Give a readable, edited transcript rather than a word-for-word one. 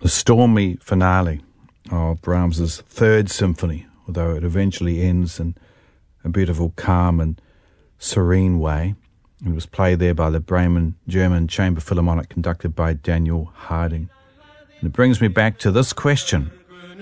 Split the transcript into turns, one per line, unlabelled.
the stormy finale of Brahms's Third Symphony, although it eventually ends in a beautiful, calm and serene way. It was played there by the Bremen German Chamber Philharmonic, conducted by Daniel Harding. And it brings me back to this question: